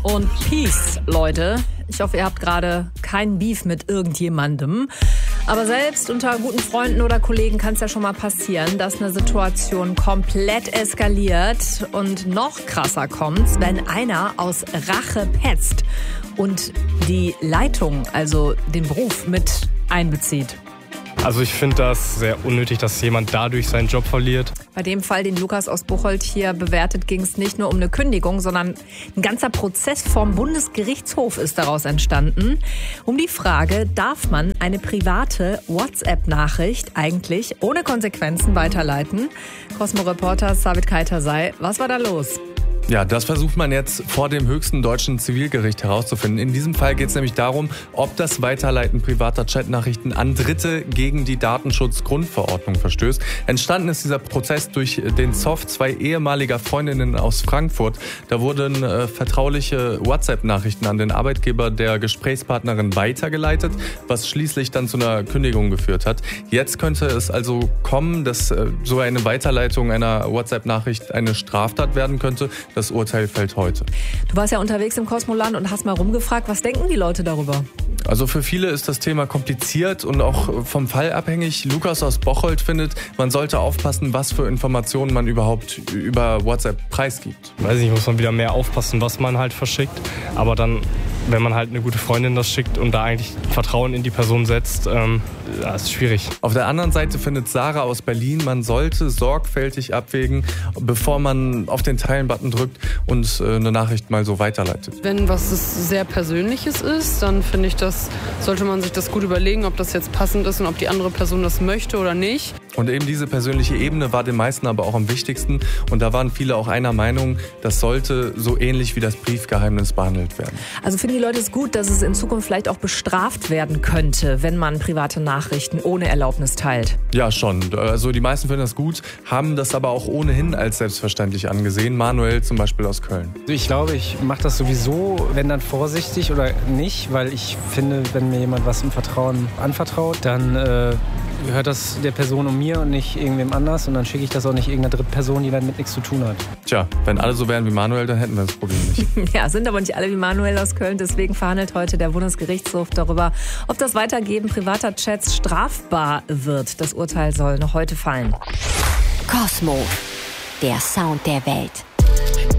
und Peace, Leute. Ich hoffe, ihr habt gerade keinen Beef mit irgendjemandem. Aber selbst unter guten Freunden oder Kollegen kann es ja schon mal passieren, dass eine Situation komplett eskaliert. Und noch krasser kommt's, wenn einer aus Rache petzt und die Leitung, also den Beruf, mit einbezieht. Also ich finde das sehr unnötig, dass jemand dadurch seinen Job verliert. Bei dem Fall, den Lukas aus Bocholt hier bewertet, ging es nicht nur um eine Kündigung, sondern ein ganzer Prozess vorm Bundesgerichtshof ist daraus entstanden. Um die Frage, darf man eine private WhatsApp-Nachricht eigentlich ohne Konsequenzen weiterleiten? Cosmo-Reporter Sabit Kaitasay, was war da los? Ja, das versucht man jetzt vor dem höchsten deutschen Zivilgericht herauszufinden. In diesem Fall geht es nämlich darum, ob das Weiterleiten privater Chatnachrichten an Dritte gegen die Datenschutzgrundverordnung verstößt. Entstanden ist dieser Prozess durch den Zoff 2 ehemaliger Freundinnen aus Frankfurt. Da wurden vertrauliche WhatsApp-Nachrichten an den Arbeitgeber der Gesprächspartnerin weitergeleitet, was schließlich dann zu einer Kündigung geführt hat. Jetzt könnte es also kommen, dass so eine Weiterleitung einer WhatsApp-Nachricht eine Straftat werden könnte. Das Urteil fällt heute. Du warst ja unterwegs im Kosmoland und hast mal rumgefragt, was denken die Leute darüber? Also für viele ist das Thema kompliziert und auch vom Fall abhängig. Lukas aus Bocholt findet, man sollte aufpassen, was für Informationen man überhaupt über WhatsApp preisgibt. Weiß nicht, muss man wieder mehr aufpassen, was man halt verschickt. Aber dann, wenn man halt eine gute Freundin das schickt und da eigentlich Vertrauen in die Person setzt, ist schwierig. Auf der anderen Seite findet Sarah aus Berlin, man sollte sorgfältig abwägen, bevor man auf den Teilen-Button drückt und eine Nachricht mal so weiterleitet. Wenn was sehr Persönliches ist, dann finde ich, sollte man sich das gut überlegen, ob das jetzt passend ist und ob die andere Person das möchte oder nicht. Und eben diese persönliche Ebene war den meisten aber auch am wichtigsten. Und da waren viele auch einer Meinung, das sollte so ähnlich wie das Briefgeheimnis behandelt werden. Also finden die Leute es gut, dass es in Zukunft vielleicht auch bestraft werden könnte, wenn man private Nachrichten ohne Erlaubnis teilt? Ja, schon. Also die meisten finden das gut, haben das aber auch ohnehin als selbstverständlich angesehen. Manuel zum Beispiel aus Köln. Ich glaube, ich mache das sowieso, wenn dann vorsichtig oder nicht, weil ich finde, wenn mir jemand was im Vertrauen anvertraut, dann gehört das der Person um mir und nicht irgendwem anders und dann schicke ich das auch nicht irgendeiner dritten Person, die damit nichts zu tun hat. Tja, wenn alle so wären wie Manuel, dann hätten wir das Problem nicht. Ja, sind aber nicht alle wie Manuel aus Köln. Deswegen verhandelt heute der Bundesgerichtshof darüber, ob das Weitergeben privater Chats strafbar wird. Das Urteil soll noch heute fallen. Cosmo, der Sound der Welt.